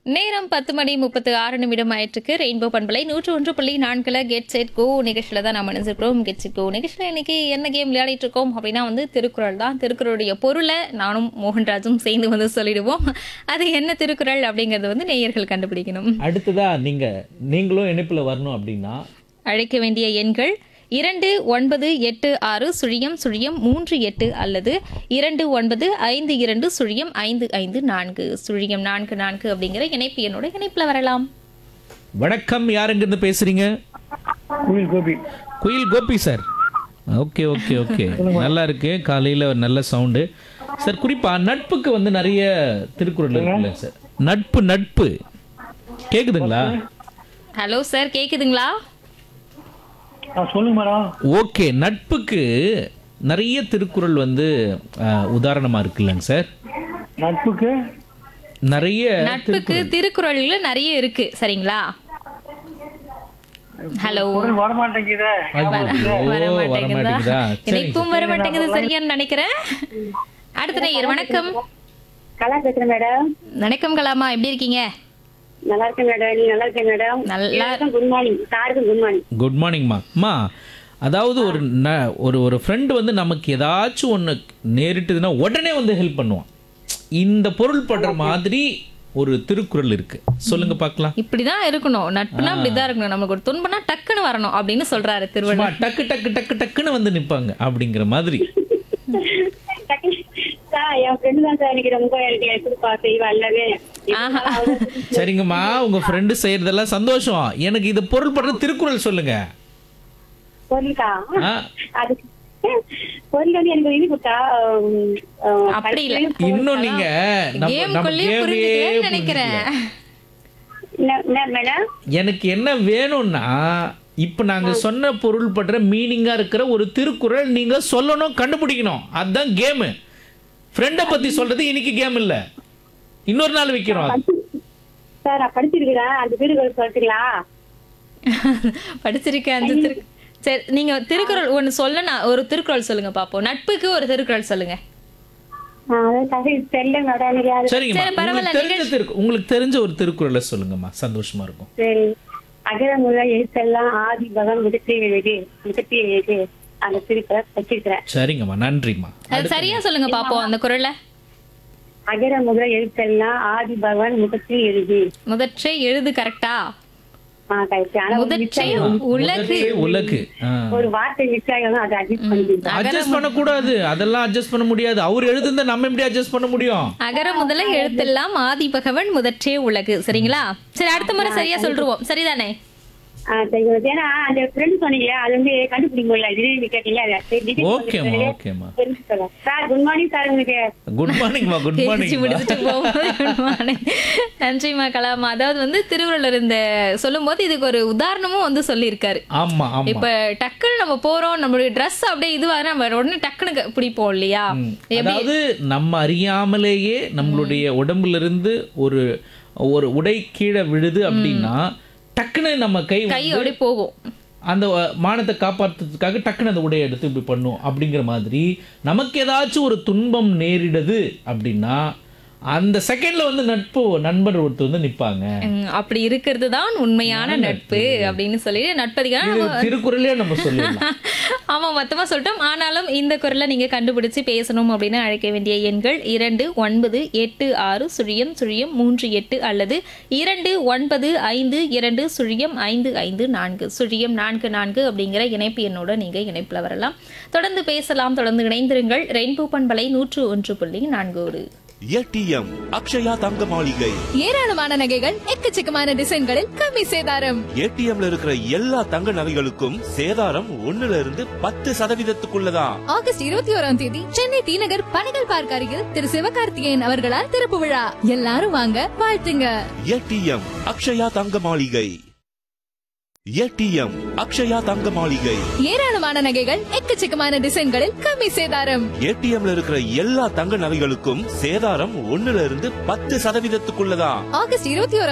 நேரம் 10:36 ஆயிட்டிருக்கு. ரெயின்போ பண்பலை 101.4 கெட் செட் கோ நிகழ்ச்சியில தான் நம்ம நினைச்சிருக்கிறோம். கெட் செட் கோ நிகழ்ச்சியில் இன்னைக்கு என்ன கேம் விளையாடிட்டு இருக்கோம் அப்படின்னா திருக்குறள் தான். திருக்குறளுடைய பொருளை நானும் மோகன்ராஜும் சேர்ந்து சொல்லிடுவோம். அது என்ன திருக்குறள் அப்படிங்கறது நேயர்கள் கண்டுபிடிக்கணும். அடுத்ததா நீங்களும் இணைப்புல வரணும் அப்படின்னா அழைக்க வேண்டிய எண்கள் 2986 அல்லது 2952 அப்படிங்கிற இணைப்பு என்னோட இணைப்புல வரலாம். வணக்கம், யாருங்கிருந்து பேசுறீங்க? குயில் Gopi sir. Okay okay okay, நல்லா இருக்கு. காலையில ஒரு நல்ல சவுண்டு சார். குறிப்பா நட்புக்கு நிறைய திருக்குறள் இருக்குல்ல சார். நட்பு நட்பு கேக்குதுங்களா? ஹலோ சார், கேக்குதுங்களா? சொல்லுங்க மேடம். ஓகே, நட்புக்கு நிறைய திருக்குறள் உதாரணமா இருக்குல்லங்க சார். நட்புக்கு நட்புக்கு திருக்குறள்ல நிறைய இருக்கு, சரிங்களா? ஹலோ, வர மாட்டேங்குதா? இணைப்பும் வர மாட்டேங்குது, சரியான்னு நினைக்கிறேன். அடுத்த நேயர், வணக்கம். கலா பேசுறேன் மேடம். வணக்கம் கலாமா, எப்படி இருக்கீங்க? நல்லா இருக்கேன் மேடம். நீங்க நல்லா இருக்கேன் மேடம். நல்லா. குட் மார்னிங் சாருக்கும் குட் மார்னிங். குட் மார்னிங்மா. அதாவது ஒரு ஃப்ரெண்டு நமக்கு ஏதாச்சும் ஒன்று நேரிட்டதுன்னா உடனே ஹெல்ப் பண்ணுவான். இந்த பொருள் படுற மாதிரி ஒரு திருக்குறள் இருக்கு, சொல்லுங்க பார்க்கலாம். இப்படிதான் இருக்கணும், நட்புனா இப்படிதான் இருக்கணும். நமக்கு ஒரு துன்பம்னா டக்குன்னு வரணும் அப்படின்னு சொல்றாரு திருவள்ளுவர். டக்கு டக்கு டக்கு டக்குன்னு நிப்பாங்க அப்படிங்கிற மாதிரி. என் ஃப்ரெண்டு தான் சார் எனக்கு ரொம்ப கொடுப்பா செய்வா எல்லாமே. சரிங்கம்மா, உங்க ஃப்ரெண்டு செய்யறதெல்லாம் சந்தோஷம். எனக்கு இது பொருள் படுற திருக்குறள் சொல்லுங்க. பொருளுக்கா? அது பொருள் எனக்கு இது கொடுத்தா அப்படி இல்ல, இன்னும் நீங்க நினைக்கிறேன். மேடம் எனக்கு என்ன வேணும்னா, இப்ப நாங்க சொன்ன பொருள் படுற மீனிங்கா இருக்கிற ஒரு திருக்குறள் நீங்க சொல்லணும், கண்டுபிடிக்கணும். அதுதான் கேமு. ஃப்ரெண்ட பத்தி சொல்றது இன்னைக்கு கேம் இல்ல, இன்னொரு நாள் வைக்கிறோம். சார் நான் படிச்சிருக்கிறேன், அந்த திருக்குறள் சொல்றீங்களா? படிச்சிருக்கேன் அந்த சரி, நீங்க திருக்குறள் ஒன்னு சொல்லனா ஒரு திருக்குறள் சொல்லுங்க பாப்போம். நட்புக்கு ஒரு திருக்குறள் சொல்லுங்க. உங்களுக்கு தெரிஞ்ச ஒரு திருக்குறளை சொல்லுங்கம்மா, சந்தோஷமா இருக்கும். சரி. அகர முதல் எழுத்தெல்லாம் ஆதி பகவான் முதற்றே எழுது அந்த திருக்குறள் வச்சிருக்கிறேன். சரிங்கம்மா, நன்றிம்மா. அது சரியா சொல்லுங்க பாப்போம் அந்த குறளை. அகர முதல் எழுத்தெல்லாம் ஆதி பகவான் முதற்றே எழுது. முதற்றே எழுது கரெக்டா? முதற்றே உலகு. உலகு ஒரு வார்த்தை மிஸ் ஆகும், அதை அட்ஜஸ்ட் பண்ண கூடாது. அதெல்லாம் அட்ஜஸ்ட் பண்ண முடியாது. அவர் எழுதுந்தா நம்ம எப்படி அட்ஜஸ்ட் பண்ண முடியும்? அகர முதல எழுத்தெல்லாம் ஆதி பகவன் முதற்றே உலகு. சரிங்களா? சரி, அடுத்த முறை சரியா சொல்றோம், சரிதானே? ஏன்னா அந்த ஃப்ரெண்ட் சொன்னீங்க, அது கண்டுபிடிக்க முடியல. திடீர்னு கேட்டீங்க. ஓகேம்மா ஓகேம்மா. Sir good morning sir. உங்களுக்கு குட் மார்னிங்மா. Good morning. முடிச்சிட்டு போகும்போது குட் மார்னிங். நன்றிமா கலாமா. அதாவது திருவள்ளுவர் இந்த சொல்லும் போது இதுக்கு ஒரு உதாரணமும் சொல்லியிருக்காரு. ஆமா ஆமா. இப்ப டக்குன்னு நம்ம போறோம், நம்மளுடைய ட்ரெஸ் அப்படியே இதுவா நம்ம உடனே டக்குன்னு பிடிப்போம் இல்லையா? அதாவது நம்ம அறியாமலேயே நம்மளுடைய உடம்புல இருந்து ஒரு உடை கீழே விழுது அப்படின்னா டக்குன்னு நம்ம கையோட போகும். அந்த மானத்தை காப்பாற்றுறதுக்காக டக்குன்னு அந்த உடையை எடுத்து இப்படி பண்ணும். அப்படிங்கிற மாதிரி நமக்கு ஏதாச்சும் ஒரு துன்பம் நேரிடுது அப்படின்னா அந்த செகண்ட்ல நண்பர் ஒருத்தர் நிப்பாங்க. அப்படி இருக்கிறது தான் உண்மையான நட்பு அப்படின்னு சொல்லி நட்பதிகாரம் திருக்குறளே நம்ம சொல்லலாம். ஆமா, மொத்தமா சொல்லிட்டோம். ஆனாலும் இந்த குறளை நீங்க கண்டுபிடிச்சு பேசணும் அப்படின்னு அழைக்க வேண்டிய எண்கள் 2986 அல்லது 2952 அப்படிங்கிற இணைப்பு எண்ணோட நீங்க இணைப்புல வரலாம். தொடர்ந்து பேசலாம், தொடர்ந்து இணைந்திருங்கள். ரெயின்போ பண்பலை 101.4. ஏடிஎம் அக்ஷயா தங்க மாளிகை. ஏராளமான நகைகள், எக்கச்சக்கமான டிசைன்களில் கம்மி சேதாரம். ஏடிஎம்ல இருக்கிற எல்லா தங்க நகைகளுக்கும் சேதாரம் 1% ஆகஸ்ட் 21ஆம் தேதி சென்னை டி நகர் பணிகள் பார்க் அருகில் திரு சிவகார்த்திகேயன் அவர்களால் திறப்பு விழா. எல்லாரும் வாங்க, வாழ்த்துங்க. ஏடிஎம் அக்ஷயா தங்க மாளிகை. ஏடிஎம் அக்ஷயா தங்க மாளிகை. ஏராளமான நகைகள், எக்கச்சக்கமான டிசைன்களில் கம்மி சேதாரம். ஏடிஎம்ல இருக்கிற எல்லா தங்க நகைகளுக்கும் சேதாரம் 1% ஆகஸ்ட் 21